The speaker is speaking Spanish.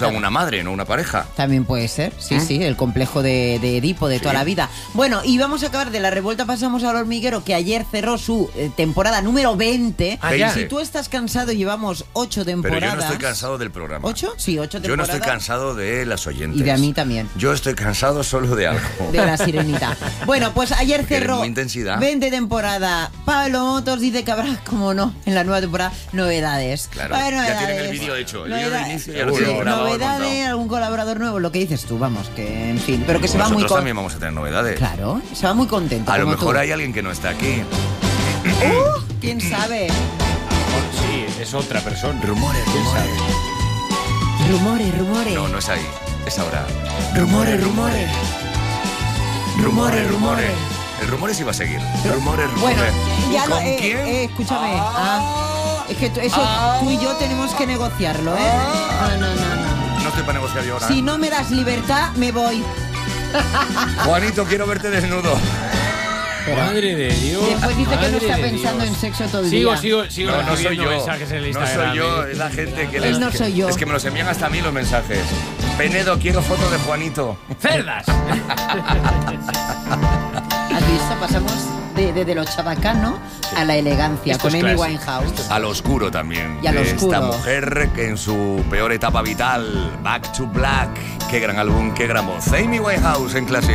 una madre, no una pareja. También puede ser, sí, el complejo de Edipo de toda la vida. Bueno, y vamos a acabar de La Revuelta, pasamos al Hormiguero, que ayer cerró su temporada número 20. Si tú estás cansado, llevamos 8 temporadas. Pero yo no estoy cansado del programa. ¿8? Sí, 8 temporadas. Yo no estoy cansado de las oyentes. Y de a mí también. Yo estoy cansado solo de algo. De la sirenita. Bueno, pues ayer cerró 20 temporada. Pablo Motos dice que habrá, como no, en la nueva temporada, novedades. Claro, ya tienen el vídeo hecho. El vídeo de inicio ya lo tienen grabado. Novedades, algún colaborador nuevo, lo que dices tú, vamos, que en fin. Pero que se va muy Nosotros también vamos a tener novedades. Claro, se va muy contento. A lo mejor hay alguien que no está aquí. ¿Quién sabe? Sí, es otra persona. Rumores. Rumores. No es ahí. Es ahora. Rumores. El rumores iba a seguir. Rumores. Bueno, ya ¿Con quién? Escúchame. Es que eso tú y yo tenemos que negociarlo, ¿eh? No estoy para negociar yo ahora. Si no me das libertad, me voy. Juanito, quiero verte desnudo. Madre de Dios. Después dice que no está pensando en sexo todo el día. Sigo. No soy yo. Mensajes en el No Instagram, soy yo, es la gente que no soy yo. Es que me los envían hasta a mí los mensajes. Penedo, quiero foto de Juanito. ¡Cerdas! ¿Has visto? Pasamos de lo chabacano a la elegancia. Esto con es Amy clase. Winehouse. Al oscuro también. Y al de oscuro. esta mujer que en su peor etapa vital, Back to Black. Qué gran álbum, qué gran voz. Amy Winehouse en clase.